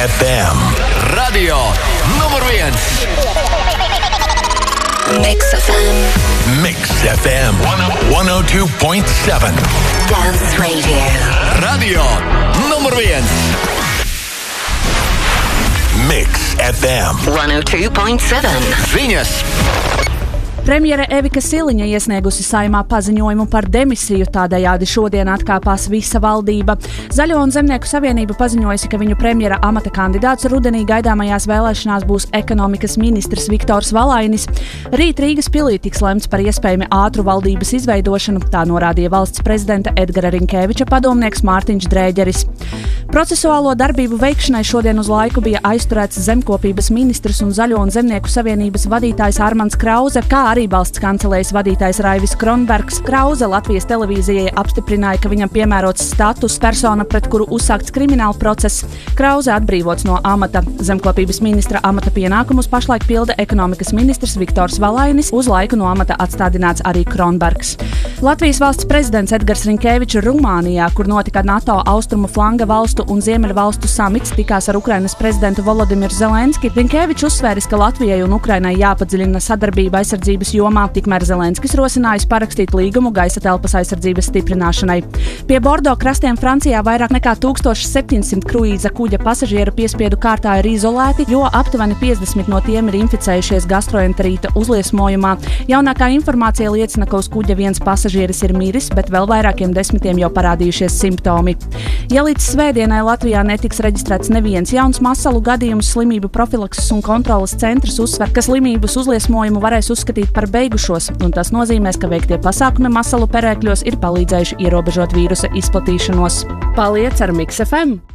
FM. Radio numur 1. Mix FM. Mix FM 102.7. Dance Radio. Radio numur 1. Mix FM 102.7. Ziņas. Premjere Evika Siliņa iesniegusi Saeimā paziņojumu par demisiju, tādējādi šodien atkāpās visa valdība. Zaļo un Zemnieku savienība paziņojusi, ka viņu premjera amata kandidāts rudenī gaidāmajās vēlēšanās būs ekonomikas ministrs Viktors Valainis. Rīt Rīgas pilī tiks lemts par iespējami ātru valdības izveidošanu, tā norādīja valsts prezidenta Edgara Rinkeviča padomnieks Mārtiņš Drēģeris. Procesuālo darbību veikšanai šodien uz laiku bija aizturēts zemkopības ministrs un Zaļo un Zemnieku savienības vadītājs Armands Krause, kā arī valsts kancelējas vadītājs Raivis Kronbergs. Krause Latvijas televīzijai apstiprināja, ka viņam piemērots status persona, pret kuru uzsākts krimināla process. Krause atbrīvots no amata. Zemkopības ministra amata pienākumus pašlaik pilda ekonomikas ministrs Viktors Valainis, uz laiku no amata atstādināts arī Kronbergs. Latvijas valsts prezidents Edgars Rinkevičs Rumānijā, kur notika NATO austrumu flanga valstu un ziemeļu valstu samits, tikās ar Ukrainas prezidentu Volodimiru Zelenski. Rinkevičs uzsvēris, ka Latvijai un Ukrainai jāpadziļina sadarbība aizsardzības jomā, tikmēr Zelenskis rosinājis parakstīt līgumu gaisa telpas aizsardzības stiprināšanai. Pie Bordo krastiem Francijā vairāk nekā 1700 kruīza kuģa pasažieru piespiedu kārtā ir izolēti, jo aptuveni 50 no tiem ir inficējušies gastroenterīta uzliesmojumā. Jaunākā informācija liecina, ka uz kuģa viens pasažieris ir miris, bet vēl vairākiem desmitiem jau parādījušies simptomi. Ja līdz svētdienai Latvijā netiks reģistrēts neviens jauns masalu gadījums, slimību profilakses un kontroles centrs uzsver, ka slimības uzliesmojumu varēs uzskatīt par beigušos, un tas nozīmēs, ka veiktie pasākumi masalu perēkļos ir palīdzējuši ierobežot vīrusa izplatīšanos. Paliec ar Mix FM!